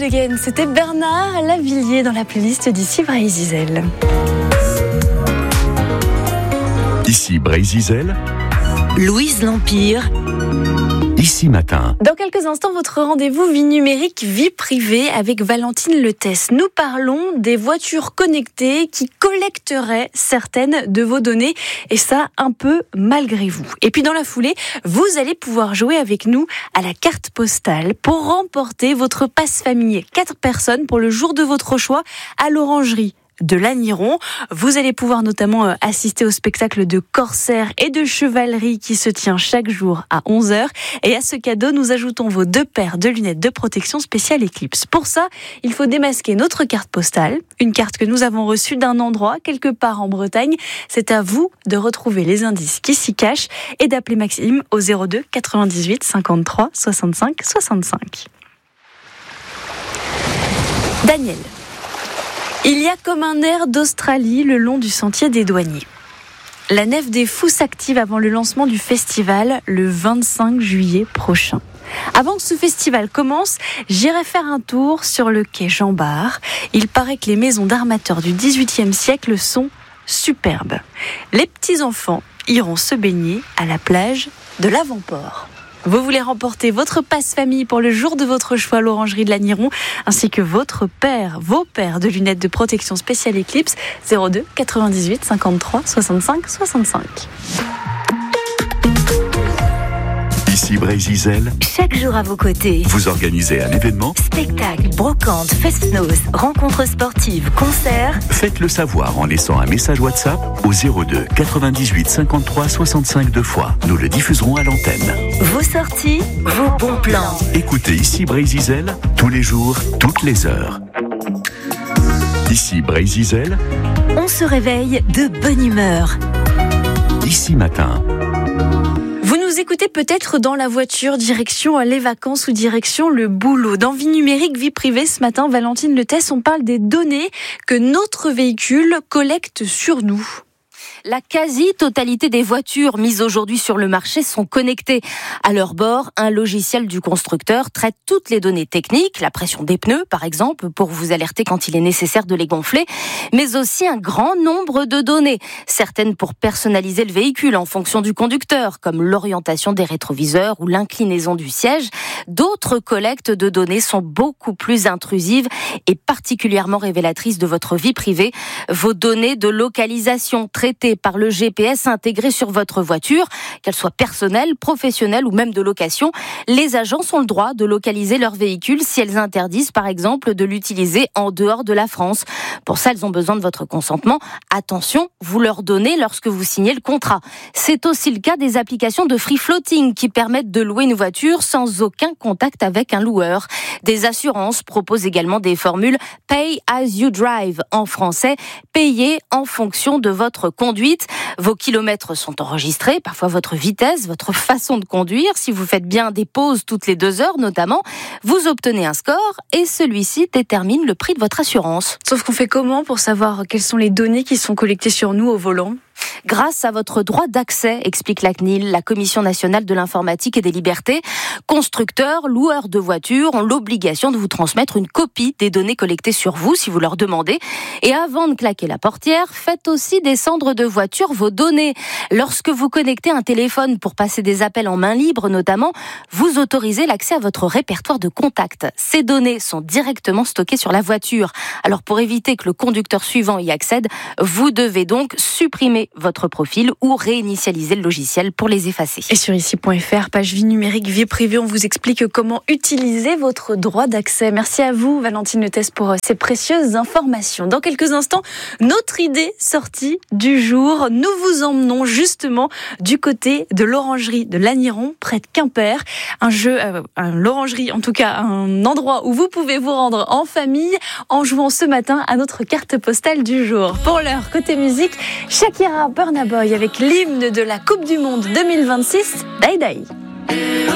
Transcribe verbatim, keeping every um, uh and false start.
Good Again, c'était Bernard Lavilliers dans la playlist d'ici Bray-Zizel. Ici Bray-Zizel, Louise L'Empire. Ici Matin. Dans quelques instants, votre rendez-vous vie numérique, vie privée avec Valentine Letès. Nous parlons des voitures connectées qui collecteraient certaines de vos données, et ça un peu malgré vous. Et puis dans la foulée, vous allez pouvoir jouer avec nous à la carte postale pour remporter votre passe-famille. Quatre personnes pour le jour de votre choix à l'Orangerie de Lanniron. Vous allez pouvoir notamment assister au spectacle de corsaire et de chevalerie qui se tient chaque jour à onze heures. Et à ce cadeau, nous ajoutons vos deux paires de lunettes de protection spéciale Eclipse. Pour ça, il faut démasquer notre carte postale, une carte que nous avons reçue d'un endroit quelque part en Bretagne. C'est à vous de retrouver les indices qui s'y cachent et d'appeler Maxime au zéro deux quatre-vingt-dix-huit cinquante-trois soixante-cinq soixante-cinq. Daniel. Il y a comme un air d'Australie le long du sentier des douaniers. La Nef des Fous s'active avant le lancement du festival le vingt-cinq juillet prochain. Avant que ce festival commence, j'irai faire un tour sur le quai Jean Bart. Il paraît que les maisons d'armateurs du dix-huitième siècle sont superbes. Les petits-enfants iront se baigner à la plage de l'Avant-Port. Vous voulez remporter votre passe-famille pour le jour de votre choix à l'Orangerie de Lanniron, ainsi que votre paire, vos paires de lunettes de protection spéciale Eclipse, zéro deux quatre-vingt-dix-huit cinquante-trois soixante-cinq soixante-cinq. Ici Bray-Zizel, Chaque jour à vos côtés. vous organisez un événement, Spectacles, brocantes, fest-noz, rencontres sportives, concerts. faites-le savoir en laissant un message WhatsApp au zéro deux quatre-vingt-dix-huit cinquante-trois soixante-cinq deux fois. Nous le diffuserons à l'antenne. Vos sorties, vos bons plans. Écoutez Ici Bray-Zizel tous les jours, toutes les heures. Ici Bray-Zizel, On se réveille de bonne humeur. Ici Matin. Vous nous écoutez peut-être dans la voiture, direction les vacances ou direction le boulot. Dans Vie numérique, vie privée, ce matin, Valentine Letès, on parle des données que notre véhicule collecte sur nous. La quasi-totalité des voitures mises aujourd'hui sur le marché sont connectées. À leur bord, un logiciel du constructeur traite toutes les données techniques, la pression des pneus par exemple, pour vous alerter quand il est nécessaire de les gonfler, mais aussi un grand nombre de données, certaines pour personnaliser le véhicule en fonction du conducteur, comme l'orientation des rétroviseurs ou l'inclinaison du siège. D'autres collectes de données sont beaucoup plus intrusives et particulièrement révélatrices de votre vie privée. Vos données de localisation traitées par le G P S intégré sur votre voiture, qu'elle soit personnelle, professionnelle ou même de location. Les agences ont le droit de localiser leur véhicule si elles interdisent par exemple de l'utiliser en dehors de la France. Pour ça, elles ont besoin de votre consentement. Attention, vous leur donnez lorsque vous signez le contrat. C'est aussi le cas des applications de free floating qui permettent de louer une voiture sans aucun contact avec un loueur. Des assurances proposent également des formules Pay as you drive, en français, payer en fonction de votre conduite. Vos kilomètres sont enregistrés, parfois votre vitesse, votre façon de conduire. Si vous faites bien des pauses toutes les deux heures notamment, vous obtenez un score et celui-ci détermine le prix de votre assurance. Sauf qu'on fait comment pour savoir quelles sont les données qui sont collectées sur nous au volant ? Grâce à votre droit d'accès, explique la C N I L, la Commission nationale de l'informatique et des libertés, constructeurs, loueurs de voitures ont l'obligation de vous transmettre une copie des données collectées sur vous si vous leur demandez. Et avant de claquer la portière, faites aussi descendre de voiture vos données. Lorsque vous connectez un téléphone pour passer des appels en main libre notamment, vous autorisez l'accès à votre répertoire de contacts. Ces données sont directement stockées sur la voiture. Alors pour éviter que le conducteur suivant y accède, vous devez donc supprimer votre profil ou réinitialiser le logiciel pour les effacer. Et sur ici point f r, page vie numérique, vie privée, on vous explique comment utiliser votre droit d'accès. Merci à vous, Valentine Letès, pour ces précieuses informations. Dans quelques instants, notre idée sortie du jour. Nous vous emmenons justement du côté de l'Orangerie de Lanniron, près de Quimper. Un jeu, euh, l'Orangerie, en tout cas, un endroit où vous pouvez vous rendre en famille en jouant ce matin à notre carte postale du jour. Pour l'heure, côté musique, Shakira, Burna Boy avec l'hymne de la Coupe du Monde deux mille vingt-six, Die Die.